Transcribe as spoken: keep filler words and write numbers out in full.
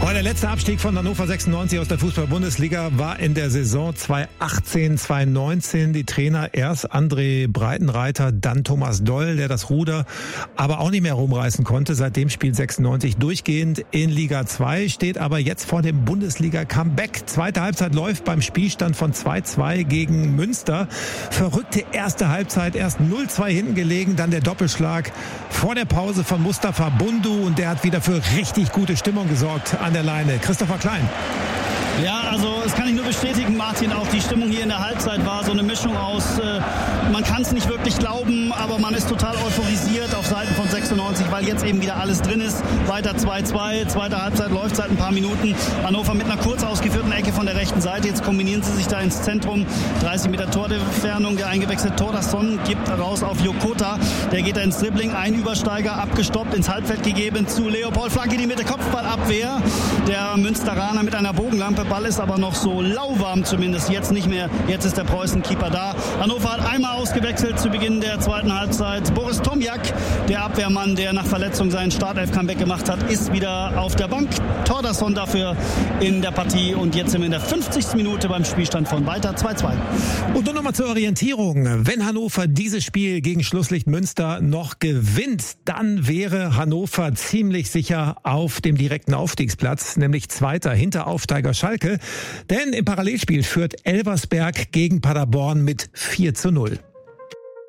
Oh, der letzte Abstieg von Hannover sechsundneunzig aus der Fußball-Bundesliga war in der Saison zweitausendachtzehn zweitausendneunzehn. Die Trainer erst André Breitenreiter, dann Thomas Doll, der das Ruder aber auch nicht mehr rumreißen konnte. Seitdem spielt sechsundneunzig durchgehend in Liga zwei, steht aber jetzt vor dem Bundesliga-Comeback. Zweite Halbzeit läuft beim Spielstand von zwei zwei gegen Münster. Verrückte erste Halbzeit, erst null zwei hinten gelegen, dann der Doppelschlag vor der Pause von Mustafa Bundu und der hat wieder für richtig gute Stimmung gesorgt an der Leine. Christopher Klein. Ja, also das kann ich nur bestätigen, Martin. Auch die Stimmung hier in der Halbzeit war so eine Mischung aus, äh, man kann es nicht wirklich glauben, aber man ist total euphorisiert auf Seiten von sechsundneunzig, weil jetzt eben wieder alles drin ist. Weiter zwei zwei, zweite Halbzeit läuft seit ein paar Minuten. Hannover mit einer kurz ausgeführten Ecke von der rechten Seite. Jetzt kombinieren sie sich da ins Zentrum. dreißig Meter Torentfernung, der eingewechselte Tordason gibt raus auf Jokota. Der geht da ins Dribbling, ein Übersteiger abgestoppt, ins Halbfeld gegeben zu Leopold. Flanke die Mitte, Kopfballabwehr. Der Münsteraner mit einer Bogenlampe. Ball ist aber noch so lauwarm, zumindest jetzt nicht mehr. Jetzt ist der Preußen-Keeper da. Hannover hat einmal ausgewechselt zu Beginn der zweiten Halbzeit. Boris Tomjak, der Abwehrmann, der nach Verletzung seinen Startelf-Comeback gemacht hat, ist wieder auf der Bank. Tordason dafür in der Partie. Und jetzt sind wir in der fünfzigsten Minute beim Spielstand von weiter zwei zwei. Und nur nochmal zur Orientierung. Wenn Hannover dieses Spiel gegen Schlusslicht Münster noch gewinnt, dann wäre Hannover ziemlich sicher auf dem direkten Aufstiegsplatz, nämlich Zweiter hinter Aufsteiger Schalke. Denn im Parallelspiel führt Elversberg gegen Paderborn mit vier zu null.